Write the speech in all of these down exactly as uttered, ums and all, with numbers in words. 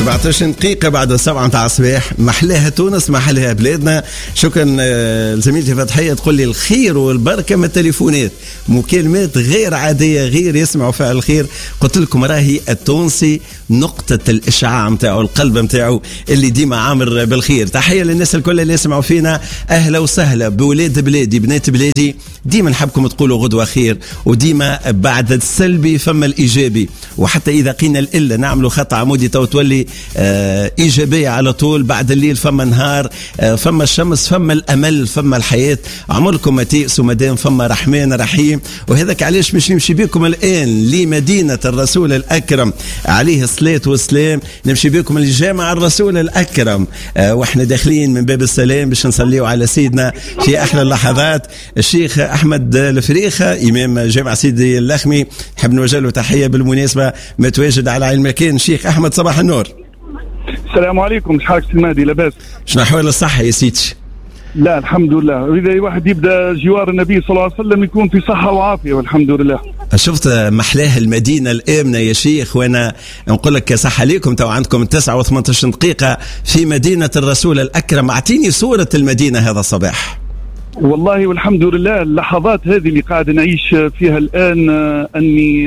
سبعطاش دقيقة بعد سبعة متاع الصباح. محلاها تونس، محلاها بلادنا. شكرا لزميلتي فتحية تقول لي الخير والبركة من التليفونات، مكالمات غير عادية، غير يسمعوا فيها الخير. قلت لكم راهي التونسي نقطة الإشعاع متاعه، القلب متاعه اللي ديما عامر بالخير. تحية للناس الكل اللي يسمعوا فينا، أهلا وسهلا بولاد بلادي بنات بلادي. ديما نحبكم تقولوا غدوة خير، وديما بعد السلبي فما الإيجابي، وحتى إذا قينا الإلا نعملوا خط عمودي تو تولي آه إيجابية على طول. بعد الليل فما نهار، آه فما الشمس، فما الأمل، فما الحياة. عمركم ما تيأسوا مدام فما رحمن رحيم. وهذاك علاش مش نمشي بكم الآن لمدينة الرسول الأكرم عليه الصلاة والسلام. نمشي بكم لجامع الرسول الأكرم، آه واحنا داخلين من باب السلام باش نصليوا على سيدنا في أحلى اللحظات الشيخ أحمد الفريخة إمام جامع سيدي اللخمي. نحب نوجه له تحية بالمناسبة متواجد على المكان. شيخ أحمد صباح النور. السلام عليكم، شحالك سمادي؟ لاباس؟ شنو أحوال الصحة يا سيدي؟ لا الحمد لله. إذا واحد يبدأ جوار النبي صلى الله عليه وسلم يكون في صحة وعافية والحمد لله. شفت محلاه المدينة الآمنة يا شيخ، وأنا نقول لك صحة ليكم. تو عندكم تسعة وثمانية دقيقة في مدينة الرسول الأكرم. أعطيني صورة المدينة هذا الصباح. والله والحمد لله اللحظات هذه اللي قاعد نعيش فيها الآن، أني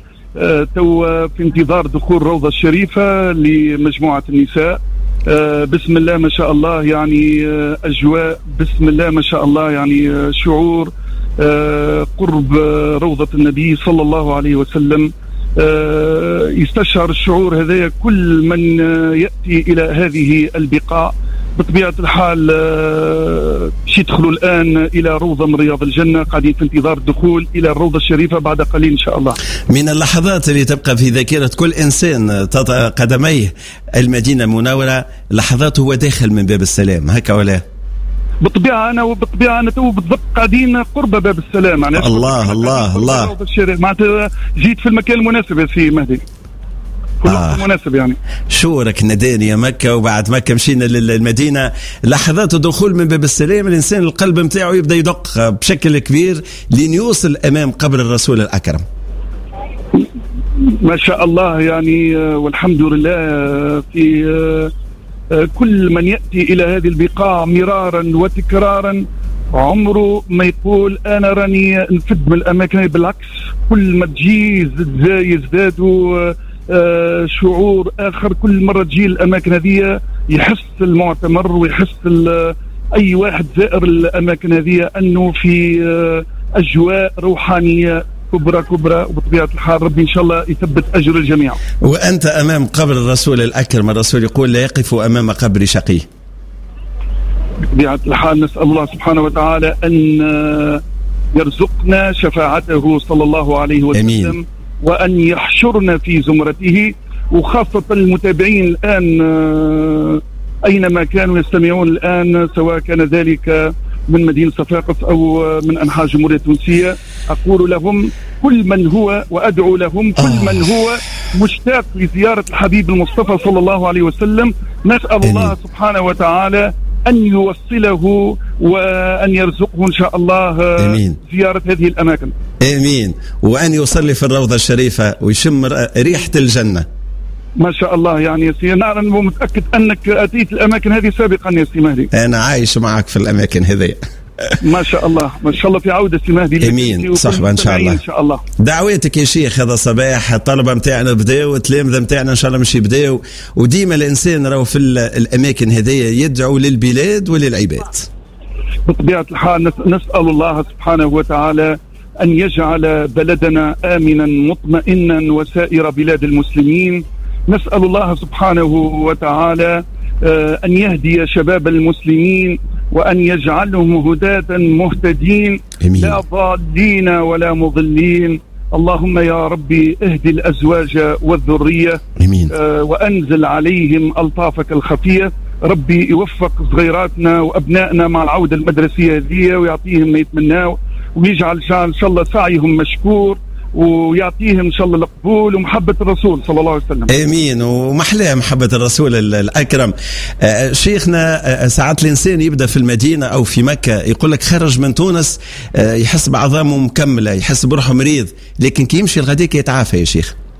تو في انتظار دخول الروضة الشريفة لمجموعة النساء. بسم الله ما شاء الله، يعني أجواء بسم الله ما شاء الله، يعني شعور قرب روضة النبي صلى الله عليه وسلم. يستشعر الشعور هذا كل من يأتي إلى هذه البقاع. بطبيعة الحال باش يدخلوا الآن إلى روضة من رياض الجنة، قاعدين في انتظار الدخول إلى الروضة الشريفة بعد قليل إن شاء الله. من اللحظات اللي تبقى في ذاكرة كل إنسان تطأ قدميه المدينة المنورة، لحظات هو داخل من باب السلام، هكا ولا؟ بالطبيعة أنا وبالطبيعة أنا تو بالضبط قاعدين قرب باب السلام. يعني الله الله الله، معناتها جيت في المكان المناسب يا سي مهدي، كل وقت آه. مناسب يعني. شورك نداني يا مكة، وبعد مكة مشينا للمدينة. لحظات الدخول من باب السلام الإنسان القلب متاعه يبدأ يدق بشكل كبير لين يوصل أمام قبر الرسول الأكرم. ما شاء الله يعني، والحمد لله. في كل من يأتي إلى هذه البقاع مرارا وتكرارا عمره ما يقول أنا راني نفد من الأماكن، بالعكس كل ما تجي يزدادوا آه شعور آخر. كل مرة تجي الأماكن هذه يحس المعتمر ويحس أي واحد زائر الأماكن هذه أنه في آه أجواء روحانية كبرى كبرى. وبطبيعة الحال ربي إن شاء الله يثبت أجر الجميع. وأنت أمام قبر الرسول الأكرم، الرسول يقول لا يقف أمام قبر شقي. بطبيعة الحال نسأل الله سبحانه وتعالى أن يرزقنا شفاعته صلى الله عليه وسلم. أمين. وأن يحشرنا في زمرته، وخاصة المتابعين الآن أينما كانوا يستمعون الآن، سواء كان ذلك من مدينة صفاقس أو من أنحاء الجمهورية التونسية، أقول لهم كل من هو وأدعو لهم كل من هو مشتاق لزيارة الحبيب المصطفى صلى الله عليه وسلم، نسأل الله سبحانه وتعالى أن يوصله وأن يرزقه إن شاء الله أمين. زيارة هذه الأماكن. آمين. وأن يصلي في الروضة الشريفة ويشم ريحة الجنة. ما شاء الله يعني يا سي، أنا متأكد أنك أتيت الأماكن هذه سابقا يا سي مهدي. أنا عايش معك في الأماكن هذه. ما شاء الله ما شاء الله، في عودة سي مهدي. امين صحبة ان شاء الله. ان شاء الله دعواتك يا شيخ هذا الصباح. الطلبة متاعنا بداوا، التلامذة متاعنا ان شاء الله مش يبداوا، وديما الانسان راهو في الاماكن هذه يدعو للبلاد وللعباد. بطبيعة الحال نسأل الله سبحانه وتعالى أن يجعل بلدنا آمنا مطمئنا وسائر بلاد المسلمين. نسأل الله سبحانه وتعالى أن يهدي شباب المسلمين وأن يجعلهم هداة مهتدين، لا ضالين ولا مضلين. اللهم يا ربي اهدي الأزواج والذرية. آه وأنزل عليهم ألطافك الخفية. ربي يوفق صغيراتنا وأبنائنا مع العودة المدرسية هذه، ويعطيهم ما يتمناه، ويجعل إن شاء الله سعيهم مشكور، ويعطيهم إن شاء الله القبول ومحبة الرسول صلى الله عليه وسلم. آمين. ومحلاه محبة الرسول الأكرم. آه شيخنا، آه ساعات الإنسان يبدأ في المدينة أو في مكة يقول لك خرج من تونس آه يحس بعظامه مكملة، يحس بروحه مريض، لكن كي يمشي الغديك يتعافى يا شيخ.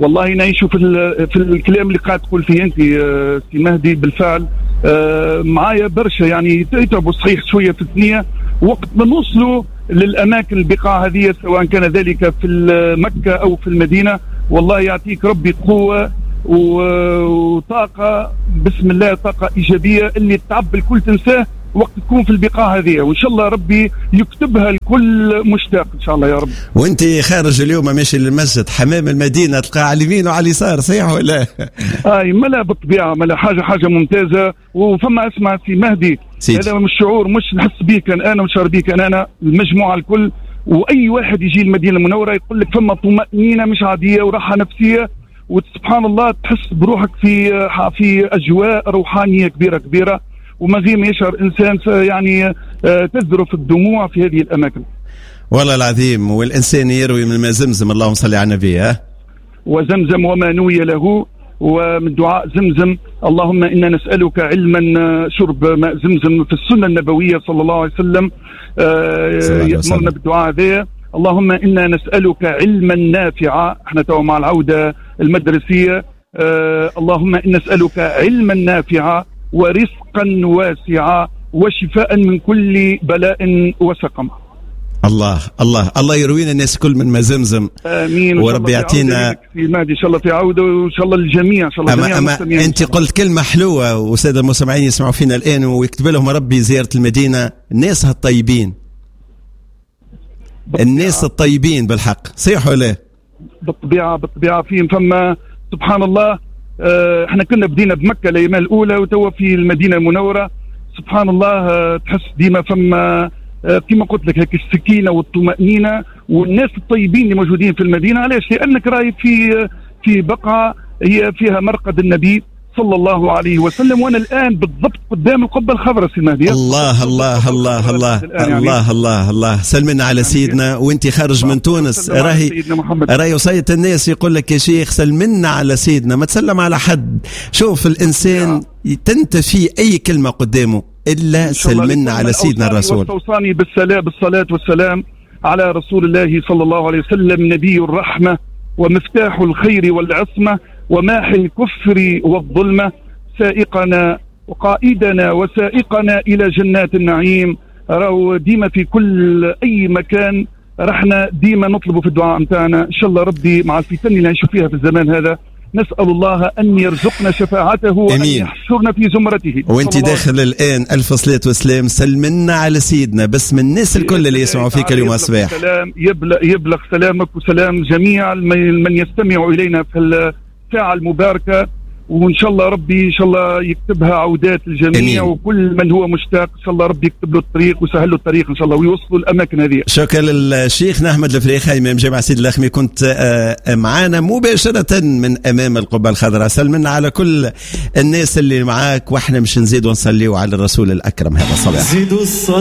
والله نعيشوا في في الكلام اللي قاعد تقول فيه انت سي مهدي. بالفعل معايا برشا يعني يتعبوا صحيح شويه في الثنيه وقت ما نوصلوا للاماكن البقاع هذه، سواء كان ذلك في مكه او في المدينه. والله يعطيك ربي قوه وطاقه، بسم الله، طاقه ايجابيه اللي تعب الكل تنساه وقت تكون في البقاع هذه، وان شاء الله ربي يكتبها الكل مشتاق ان شاء الله يا رب. وانت خارج اليوم ماشي للمسجد حمام المدينه تلقى على اليمين وعلى اليسار، صحيح ولا؟ اي ملا بالطبيعه، ملا حاجه حاجه ممتازه. وفما اسمع سي مهدي، هذا مش شعور مش نحس به كان انا وشعر به كان انا، المجموعه الكل، واي واحد يجي المدينه المنوره يقول لك فما طمانينه مش عاديه وراحه نفسيه، وسبحان الله تحس بروحك في في اجواء روحانيه كبيره كبيره، وما غير ما يشعر انسان يعني تذرف الدموع في هذه الاماكن. والله العظيم، والانسان يروي من الماء زمزم، اللهم صل على النبي. ها وزمزم وما نوي له، ومن دعاء زمزم اللهم انا نسالك علما، شرب ماء زمزم في السنه النبويه صلى الله عليه وسلم يامرنا بالدعاء هذا. اللهم انا نسالك علما نافعا، احنا تو مع العوده المدرسيه. اللهم انا نسالك علما نافعا ورزقا واسعا وشفاء من كل بلاء وسقم. الله الله الله يروينا الناس كل من ما زمزم. امين. وربي يعطينا في مادي ان شاء الله في عوده، وان شاء الله الجميع ان شاء الله. أما, أما انت قلت كلمه حلوه، والساده المستمعين يسمعوا فينا الان ويكتب لهم ربي زياره المدينه، الناس الطيبين، الناس الطيبين بالحق، صحيح ولا؟ بالطبيعه بالطبيعه فيهم فما سبحان الله. اه احنا كنا بدينا بمكه الايام الاولى وتوا في المدينه المنوره، سبحان الله. اه تحس ديما فما اه كما قلت لك هيك السكينه والطمانينه والناس الطيبين اللي موجودين في المدينه. علاش؟ لانك راي في في بقعه هي فيها مرقد النبي صلى الله عليه وسلم، وانا الان بالضبط قدام القبه الخضراء سي مهدي. الله الله الله الله الله الله الله سلمنا على سيدنا. وانت خارج من تونس راهي راهي وصيت الناس يقول لك يا شيخ سلمنا على سيدنا، ما تسلم على حد. شوف الانسان تنتفي اي كلمه قدامه الا سلمنا على سيدنا الرسول. اوصاني بالسلام بالصلاه والسلام على رسول الله صلى الله عليه وسلم، نبي الرحمه ومفتاح الخير والعصمه وماحي الكفر والظلمة، سائقنا وقائدنا وسائقنا إلى جنات النعيم. راهو ديما في كل أي مكان رحنا ديما نطلب في الدعاء متاعنا إن شاء الله ربي مع الفتن اللي نعيش فيها في الزمان هذا، نسأل الله أن يرزقنا شفاعته وأن يحشرنا في زمرته. وانت داخل الآن ألف صلاة وسلام سلمنا على سيدنا بس من الناس الكل اللي يسمعوا فيك اليوم الصباح. سلام يبلغ, يبلغ سلامك وسلام جميع من يستمع إلينا في الساعة المباركة، وإن شاء الله ربي إن شاء الله يكتبها عودات الجميع. أمين. وكل من هو مشتاق إن شاء الله ربي يكتب له الطريق ويسهل له الطريق إن شاء الله ويوصلوا الأماكن هذه. شكرا للشيخ أحمد الفريخي إمام جامع سيد الأخمي، كنت معانا مباشرة من أمام القبة الخضراء. سلمنا على كل الناس اللي معاك، وإحنا مش نزيد ونصليوا على الرسول الأكرم هذا الصباح.